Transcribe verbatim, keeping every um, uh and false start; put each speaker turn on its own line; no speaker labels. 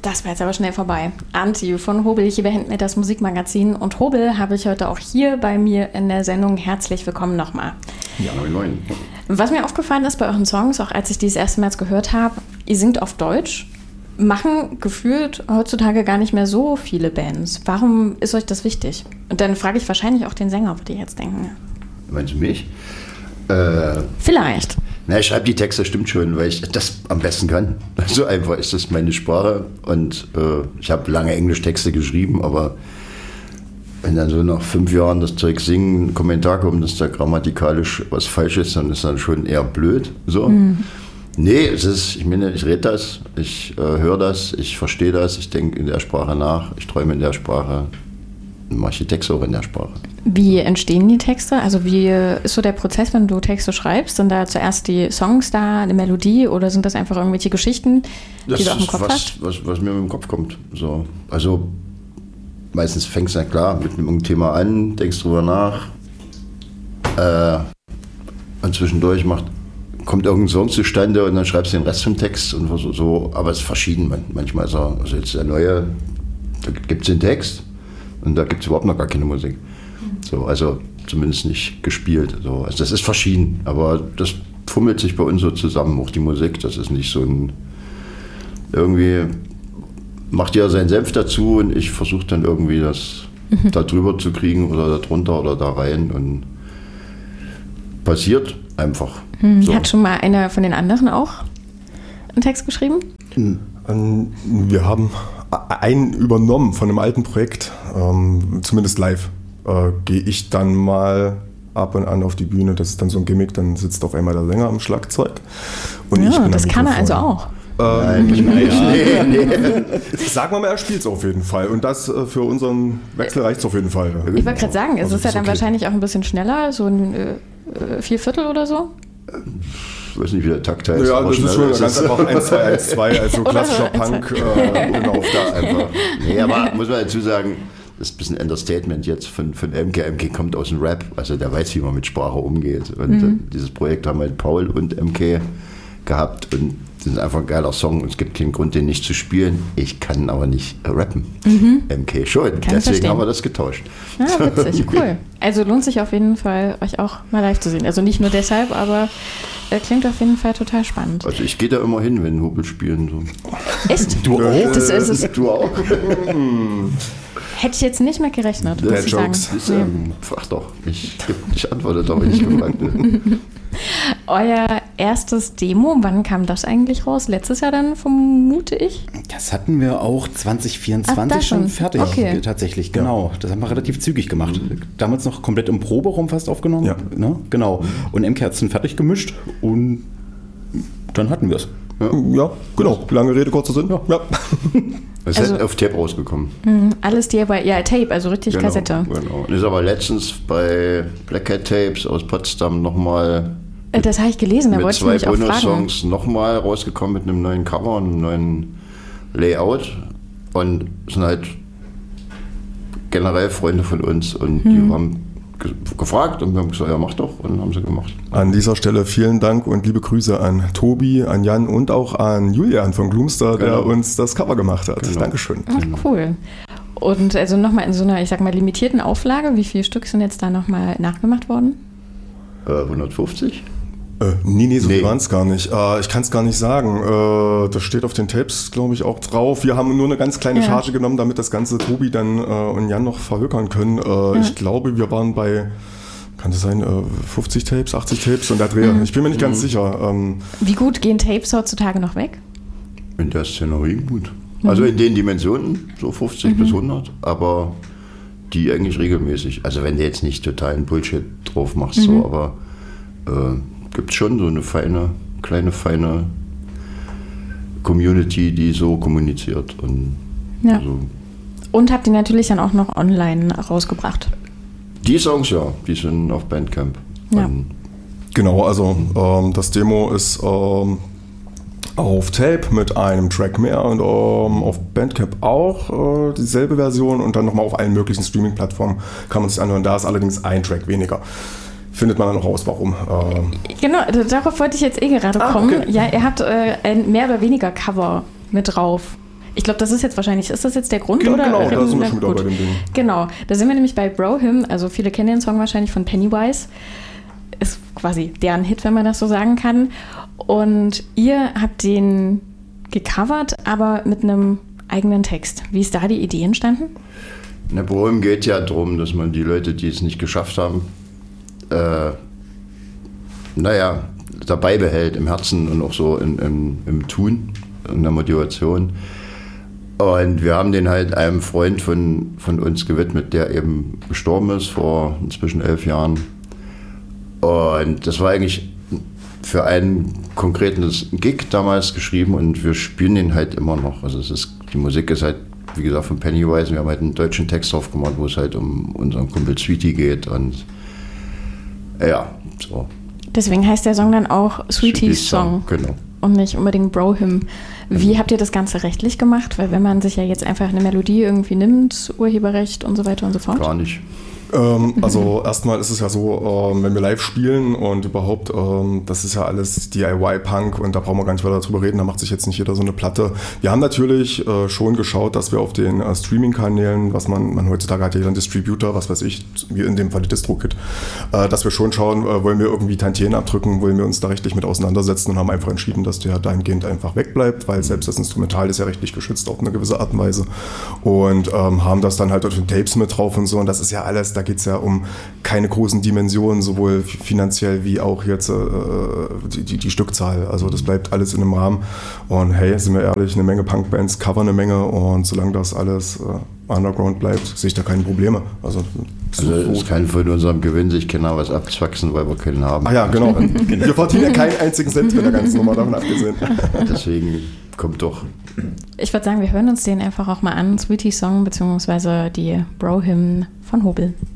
Das war jetzt aber schnell vorbei. Anti von Hobel, hier bei Handmade, das Musikmagazin. Und Hobel habe ich heute auch hier bei mir in der Sendung. Herzlich willkommen nochmal.
Ja, moin, moin.
Was mir aufgefallen ist bei euren Songs, auch als ich die das erste Mal gehört habe, ihr singt auf Deutsch, machen gefühlt heutzutage gar nicht mehr so viele Bands. Warum ist euch das wichtig? Und dann frage ich wahrscheinlich auch den Sänger, würde ich jetzt denken.
Meinst du mich? Äh,
Vielleicht.
Na, ich schreibe die Texte, stimmt schon, weil ich das am besten kann. So einfach ist das meine Sprache. Und äh, ich habe lange Englischtexte geschrieben, aber wenn dann so nach fünf Jahren das Zeug singen, ein Kommentar kommt, dass da grammatikalisch was falsch ist, dann ist dann schon eher blöd. So. Mhm. Nee, es ist, ich meine, ich rede das, ich äh, höre das, ich verstehe das, ich denke in der Sprache nach, ich träume in der Sprache, mache ich die Texte auch in der Sprache.
Wie entstehen die Texte? Also wie ist so der Prozess, wenn du Texte schreibst? Sind da zuerst die Songs da, eine Melodie oder sind das einfach irgendwelche Geschichten, die
das
du auch im Kopf
was,
hast?
Was, was mir im Kopf kommt. So. Also meistens fängst du ja klar mit einem Thema an, denkst drüber nach äh, und zwischendurch macht, kommt irgendein Song zustande und dann schreibst du den Rest vom Text und so, so. Aber es ist verschieden manchmal. So. Also jetzt der neue, da gibt es den Text und da gibt es überhaupt noch gar keine Musik. So, also zumindest nicht gespielt. So. Also das ist verschieden, aber das fummelt sich bei uns so zusammen, auch die Musik. Das ist nicht so ein, irgendwie macht jeder seinen Senf dazu und ich versuche dann irgendwie das mhm. da drüber zu kriegen oder da drunter oder da rein und passiert einfach.
Hm. So. Hat schon mal einer von den anderen auch einen Text geschrieben?
Hm. Wir haben einen übernommen von einem alten Projekt, ähm, zumindest live. Äh, gehe ich dann mal ab und an auf die Bühne, das ist dann so ein Gimmick, dann sitzt auf einmal der Sänger am Schlagzeug. Und
ja,
ich bin
das kann er also auch.
Ähm, Nein, ja. nee, nee. Sagen wir mal, er spielt es auf jeden Fall. Und das äh, für unseren Wechsel reicht es auf jeden Fall.
Ich wollte gerade sagen, es
also
ist ja dann
okay.
wahrscheinlich auch ein bisschen schneller, so ein äh, Vierviertel oder so?
Ich weiß nicht, wie der Takt heißt.
Ja, das ist schon ganz einfach eins zwei eins zwei, also klassischer Punk. Äh,
genau, da einfach. Nee, aber muss man dazu sagen, das ist ein bisschen Understatement jetzt von, von M K. M K kommt aus dem Rap, also der weiß, wie man mit Sprache umgeht. Und mhm. dieses Projekt haben halt Paul und M K gehabt und das ist einfach ein geiler Song und es gibt keinen Grund, den nicht zu spielen. Ich kann aber nicht rappen. Mhm. M K schon, kann deswegen verstehen. Haben wir das getauscht.
Ja, witzig, cool. Also lohnt sich auf jeden Fall, euch auch mal live zu sehen. Also nicht nur deshalb, aber äh, klingt auf jeden Fall total spannend.
Also ich gehe da immer hin, wenn Hobel spielen. So.
Echt?
Du auch?
Das ist es.
Du auch?
Hätte ich jetzt nicht mehr gerechnet, muss ich sagen.
Ist, ähm, frag doch. Ich, ich antworte doch, wenn ich gefragt werde.
Euer erstes Demo, wann kam das eigentlich raus? Letztes Jahr dann, vermute ich?
Das hatten wir auch zwanzig vierundzwanzig Ach, schon. schon fertig. Okay. Tatsächlich, genau. Ja. Das haben wir relativ zügig gemacht. Mhm. Damals noch komplett im Proberaum fast aufgenommen. Ja. Ne? Genau. Und M K hat es dann fertig gemischt und dann hatten wir es.
Ja. ja, genau. Lange Rede, kurzer Sinn. Ja. ja.
Es ist also, auf Tape rausgekommen.
Mh, alles D I Y, ja, Tape, also richtig
genau,
Kassette.
Genau. Und ist aber letztens bei Black Cat Tapes aus Potsdam nochmal.
Das habe ich gelesen, da wollte ich mich auch fragen.
Mit zwei Bonus-Songs nochmal rausgekommen mit einem neuen Cover und einem neuen Layout. Und sind halt generell Freunde von uns und hm. die haben ge- gefragt und wir haben gesagt, ja, mach doch, und haben sie gemacht.
An dieser Stelle vielen Dank und liebe Grüße an Tobi, an Jan und auch an Julian von Gloomstar, genau. der uns das Cover gemacht hat. Genau. Dankeschön.
Ach, cool. Und also nochmal in so einer, ich sag mal, limitierten Auflage, wie viele Stück sind jetzt da nochmal nachgemacht worden?
Äh, hundertfünfzig?
Äh, nee, nee, so nee. waren es gar nicht. Äh, ich kann es gar nicht sagen. Äh, das steht auf den Tapes, glaube ich, auch drauf. Wir haben nur eine ganz kleine ja. Charge genommen, damit das ganze Tobi dann äh, und Jan noch verhökern können. Äh, ja. Ich glaube, wir waren bei, kann das sein, äh, fünfzig Tapes, achtzig Tapes und der Dreher. Mhm. Ich bin mir nicht ganz mhm. sicher. Ähm,
Wie gut gehen Tapes heutzutage noch weg?
In der Szenerie gut. Mhm. Also in den Dimensionen, so fünfzig mhm. bis hundert, aber die eigentlich regelmäßig. Also wenn du jetzt nicht totalen Bullshit drauf machst, mhm. so, aber äh, gibt es schon so eine feine, kleine, feine Community, die so kommuniziert. Und,
ja. so. Und habt ihr natürlich dann auch noch online rausgebracht?
Die Songs, ja, die sind auf Bandcamp.
Ja.
Genau, also ähm, das Demo ist ähm, auf Tape mit einem Track mehr und ähm, auf Bandcamp auch äh, dieselbe Version und dann nochmal auf allen möglichen Streaming-Plattformen kann man sich anhören. Da ist allerdings ein Track weniger. Findet man dann noch raus, warum. Ähm
genau, darauf wollte ich jetzt eh gerade
ah,
kommen.
Okay.
Ja, ihr habt äh, ein mehr oder weniger Cover mit drauf. Ich glaube, das ist jetzt wahrscheinlich, ist das jetzt der Grund,
genau,
oder?
Genau, da sind wir schon wieder bei dem Ding.
Genau, da sind wir nämlich bei Bro Hymn, also viele kennen den Song wahrscheinlich von Pennywise. Ist quasi deren Hit, wenn man das so sagen kann. Und ihr habt den gecovert, aber mit einem eigenen Text. Wie ist da die Idee entstanden?
Na, Bro Hymn geht ja darum, dass man die Leute, die es nicht geschafft haben, äh, naja, dabei behält im Herzen und auch so in, in, im Tun, in der Motivation. Und wir haben den halt einem Freund von, von uns gewidmet, der eben gestorben ist vor inzwischen elf Jahren. Und das war eigentlich für einen konkreten Gig damals geschrieben und wir spielen den halt immer noch. Also es ist, die Musik ist halt, wie gesagt, von Pennywise. Wir haben halt einen deutschen Text drauf gemacht, wo es halt um unseren Kumpel Sweetie geht und ja, so.
Deswegen heißt der Song dann auch Sweetie's Song,
Song genau.
Und nicht unbedingt Bro Hymn. Wie habt ihr das Ganze rechtlich gemacht? Weil wenn man sich ja jetzt einfach eine Melodie irgendwie nimmt, Urheberrecht und so weiter und so fort.
Gar nicht.
Ähm, also erstmal ist es ja so, ähm, wenn wir live spielen und überhaupt, ähm, das ist ja alles D I Y-Punk und da brauchen wir gar nicht weiter drüber reden, da macht sich jetzt nicht jeder so eine Platte. Wir haben natürlich äh, schon geschaut, dass wir auf den äh, Streaming-Kanälen, was man, man heutzutage hat ja jeder einen Distributor, was weiß ich, wie in dem Fall die DistroKid, äh, dass wir schon schauen, äh, wollen wir irgendwie Tantiemen abdrücken, wollen wir uns da rechtlich mit auseinandersetzen und haben einfach entschieden, dass der dahingehend einfach wegbleibt, weil selbst das Instrumental ist ja rechtlich geschützt auf eine gewisse Art und Weise und ähm, haben das dann halt auf den Tapes mit drauf und so und das ist ja alles, da geht es ja um keine großen Dimensionen, sowohl finanziell wie auch jetzt äh, die, die, die Stückzahl. Also das bleibt alles in einem Rahmen. Und hey, sind wir ehrlich, eine Menge Punkbands covern eine Menge und solange das alles äh, underground bleibt, sehe ich da keine Probleme. Also,
also es kann von unserem Gewinn sich keiner was abzwacksen, weil wir keinen haben.
Ah ja, genau. Wir verdienen ja keinen einzigen Cent mit der ganzen Nummer, davon abgesehen.
Deswegen kommt doch.
Ich würde sagen, wir hören uns den einfach auch mal an, Sweetie Song, beziehungsweise die Bro Hymn von Hobel.